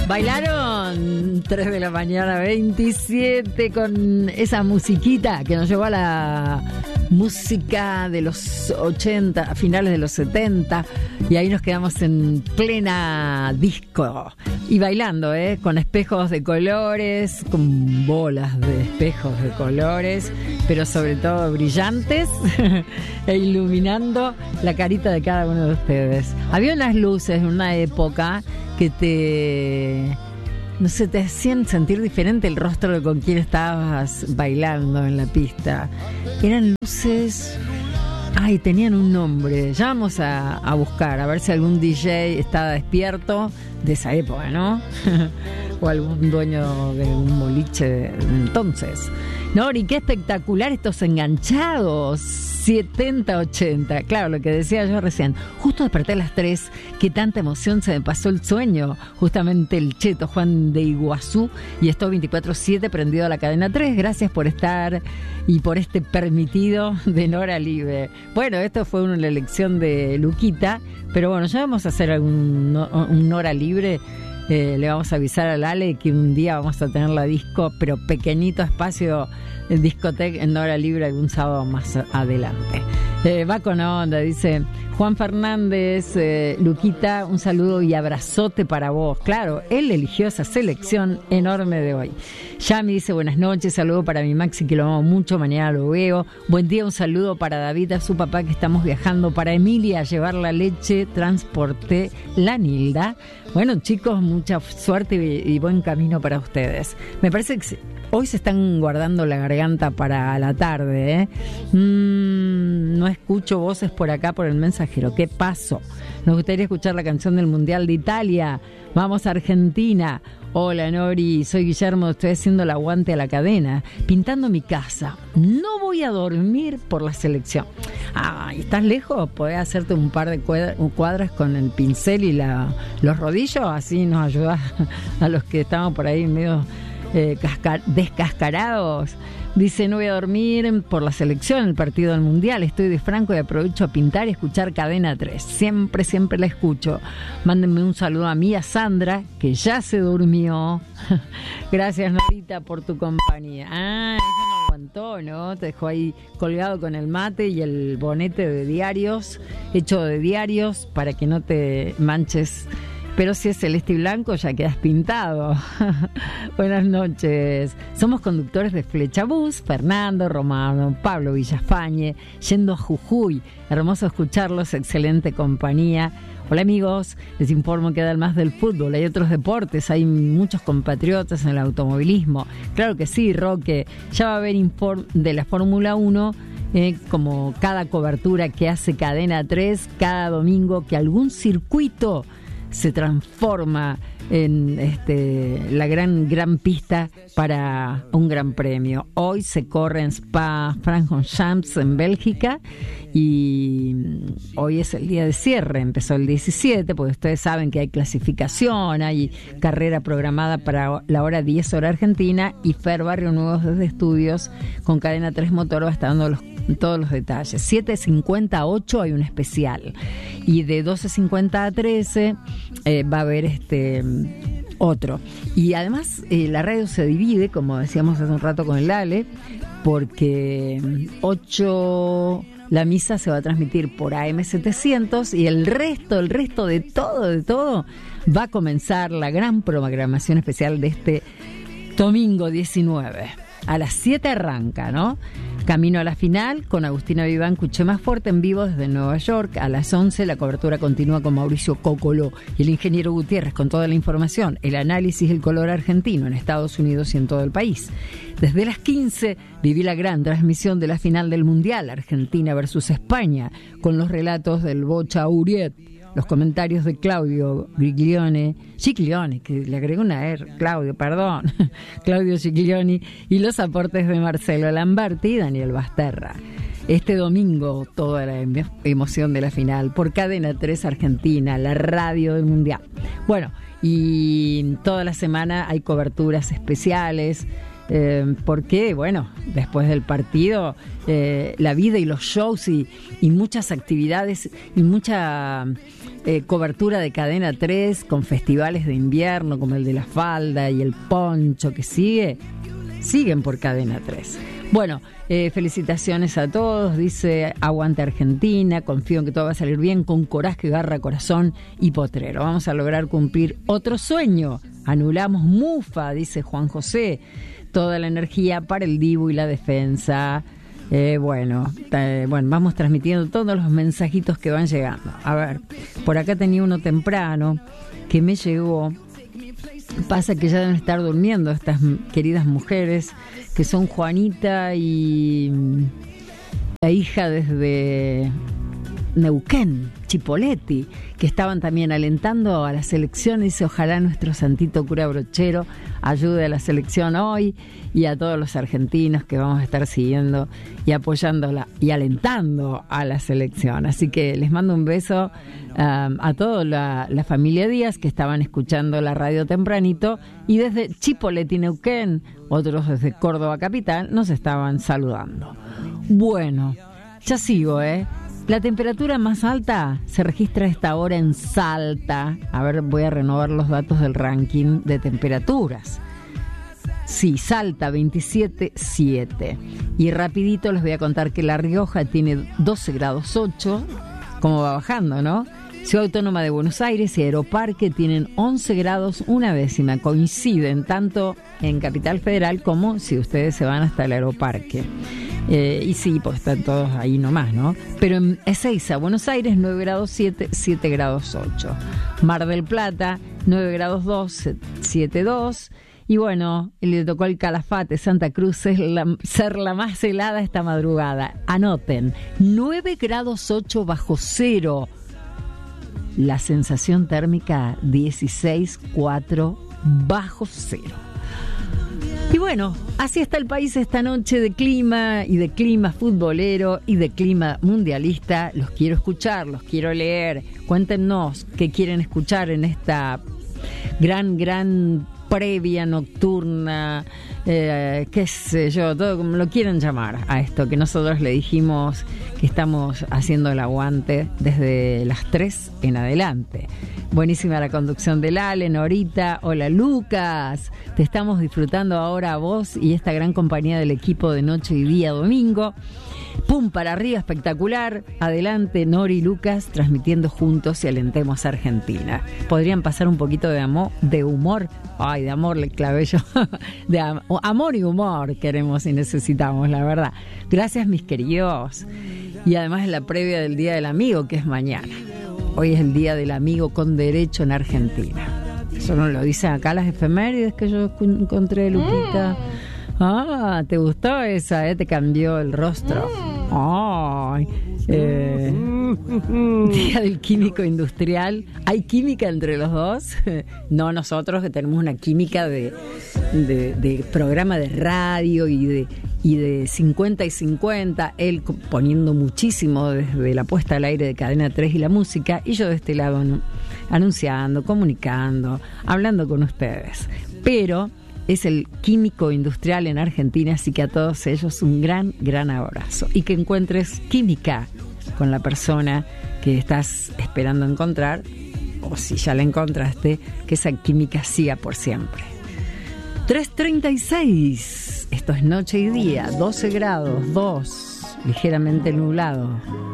Bailaron 3 de la mañana, 27, con esa musiquita que nos llevó a la música de los 80, a finales de los 70, y ahí nos quedamos en plena disco y bailando, con espejos de colores, con bolas de espejos de colores, pero sobre todo brillantes e iluminando la carita de cada uno de ustedes. Había unas luces en una época que te hacían sentir diferente el rostro de con quien estabas bailando en la pista. Eran luces, tenían un nombre. Ya vamos a buscar, a ver si algún DJ estaba despierto de esa época, ¿no? O algún dueño de un boliche de entonces. Nori, qué espectacular estos enganchados 70-80. Claro, lo que decía yo recién. Justo desperté a las 3, qué tanta emoción, se me pasó el sueño. Justamente el Cheto Juan de Iguazú, y estoy 24/7 prendido a la cadena 3. Gracias por estar y por este permitido de Nora Libre. Bueno, esto fue una elección de Luquita, pero bueno, ya vamos a hacer un Nora Libre. Le vamos a avisar a Lale que un día vamos a tener la disco, pero pequeñito espacio en discoteca en Hora Libre algún sábado más adelante. Va con onda, dice Juan Fernández. Luquita, un saludo y abrazote para vos. Claro, él eligió esa selección enorme de hoy. Yami dice buenas noches, saludo para mi Maxi que lo amo mucho, mañana lo veo. Buen día, un saludo para David, a su papá que estamos viajando, para Emilia a llevar la leche, transporte la Nilda. Bueno, chicos, mucha suerte y buen camino para ustedes. Me parece que hoy se están guardando la garganta para la tarde, No escucho voces por acá por el mensajero. ¿Qué pasó? Nos gustaría escuchar la canción del Mundial de Italia. Vamos a Argentina. Hola Nori, soy Guillermo, estoy haciendo el aguante a la cadena, pintando mi casa. No voy a dormir por la selección. ¿Estás lejos? ¿Podés hacerte un par de cuadras con el pincel y los rodillos? Así nos ayudas a los que estamos por ahí medio descascarados. Dice, no voy a dormir por la selección, el partido del Mundial. Estoy de Franco y aprovecho a pintar y escuchar Cadena 3. Siempre la escucho. Mándenme un saludo a mí, a Sandra, que ya se durmió. Gracias, Norita, por tu compañía. Ella no aguantó, ¿no? Te dejó ahí colgado con el mate y el bonete de diarios, hecho de diarios, para que no te manches. Pero si es celeste y blanco, ya quedas pintado. Buenas noches. Somos conductores de Flecha Bus, Fernando, Romano, Pablo Villafañe, yendo a Jujuy. Hermoso escucharlos, excelente compañía. Hola amigos, les informo que además del fútbol hay otros deportes, hay muchos compatriotas en el automovilismo. Claro que sí, Roque, ya va a haber de la Fórmula 1, como cada cobertura que hace Cadena 3, cada domingo que algún circuito se transforma en la gran pista para un gran premio. Hoy se corre en Spa-Francorchamps en Bélgica y hoy es el día de cierre. Empezó el 17, porque ustedes saben que hay clasificación, hay carrera programada para la hora 10 hora argentina, y Fer Barrio Nuevos desde Estudios con Cadena 3 Motor va a estar dando todos los detalles. 7:50 a 8 hay un especial, y de 12:50 a 13 va a haber otro. Y además la radio se divide, como decíamos hace un rato con el Ale, porque 8 la misa se va a transmitir por AM700, y el resto de todo va a comenzar la gran programación especial de este domingo 19. A las 7 arranca, ¿no? Camino a la final con Agustina Vivanco y Chema Forte en vivo desde Nueva York. A las 11 la cobertura continúa con Mauricio Cocolo y el ingeniero Gutiérrez con toda la información, el análisis del color argentino en Estados Unidos y en todo el país. Desde las 15 viví la gran transmisión de la final del Mundial, Argentina versus España, con los relatos del Bocha Uriet, los comentarios de Claudio Giglione, que le agregó una R, Claudio Giglioni, y los aportes de Marcelo Lamberti y Daniel Basterra. Este domingo, toda la emoción de la final, por Cadena 3 Argentina, la radio del Mundial. Bueno, y toda la semana hay coberturas especiales, porque, bueno, después del partido, la vida y los shows y muchas actividades y mucha cobertura de Cadena 3 con festivales de invierno como el de la falda y el poncho que siguen por Cadena 3. Bueno, felicitaciones a todos, dice aguante Argentina, confío en que todo va a salir bien, con coraje, garra, corazón y potrero. Vamos a lograr cumplir otro sueño, anulamos mufa, dice Juan José, toda la energía para el Dibu y la defensa. Bueno, vamos transmitiendo todos los mensajitos que van llegando. A ver, por acá tenía uno temprano que me llegó. Pasa que ya deben estar durmiendo estas queridas mujeres, que son Juanita y la hija desde Neuquén, Chipoleti, que estaban también alentando a la selección. Dice, ojalá nuestro santito cura Brochero ayude a la selección hoy y a todos los argentinos que vamos a estar siguiendo y apoyándola y alentando a la selección. Así que les mando un beso a toda la familia Díaz que estaban escuchando la radio tempranito, y desde Chipoleti, Neuquén, otros desde Córdoba capital, nos estaban saludando. Bueno, ya sigo, La temperatura más alta se registra a esta hora en Salta. A ver, voy a renovar los datos del ranking de temperaturas. Sí, Salta 27,7. Y rapidito les voy a contar que La Rioja tiene 12 grados 8. Cómo va bajando, ¿no? Ciudad Autónoma de Buenos Aires y Aeroparque tienen 11 grados 1/10. Coinciden tanto en Capital Federal como si ustedes se van hasta el Aeroparque. Y sí, pues están todos ahí nomás, ¿no? Pero en Ezeiza, Buenos Aires, 9 grados 7, 7 grados 8. Mar del Plata, 9 grados 2, 7 2. Y bueno, le tocó el Calafate, Santa Cruz, ser la más helada esta madrugada. Anoten, 9 grados 8 bajo cero. La sensación térmica 16,4 bajo cero. Y bueno, así está el país esta noche de clima, y de clima futbolero y de clima mundialista. Los quiero escuchar, los quiero leer. Cuéntenos qué quieren escuchar en esta gran previa nocturna, qué sé yo, todo como lo quieran llamar a esto, que nosotros le dijimos que estamos haciendo el aguante desde las 3 en adelante. Buenísima la conducción del Ale, Norita. Hola Lucas, te estamos disfrutando ahora a vos y esta gran compañía del equipo de Noche y Día Domingo. Pum para arriba, espectacular. Adelante Nori y Lucas, transmitiendo juntos y alentemos a Argentina. Podrían pasar un poquito de humor. Ay, de amor le clavé yo. De amor y humor queremos y necesitamos, la verdad. Gracias, mis queridos. Y además en la previa del Día del Amigo, que es mañana. Hoy es el Día del Amigo con Derecho en Argentina. Eso no lo dicen acá las efemérides que yo encontré, Lupita. Ah, ¿te gustó esa? Te cambió el rostro. Ay, Día del Químico Industrial. ¿Hay química entre los dos? No, nosotros que tenemos una química de programa de radio y de 50 y 50, él poniendo muchísimo desde la puesta al aire de Cadena 3 y la música, y yo de este lado anunciando, comunicando, hablando con ustedes. Pero es el químico industrial en Argentina, así que a todos ellos un gran abrazo. Y que encuentres química con la persona que estás esperando encontrar, o si ya la encontraste, que esa química siga por siempre. 3:36, esto es Noche y Día, 12 grados 2, ligeramente nublado.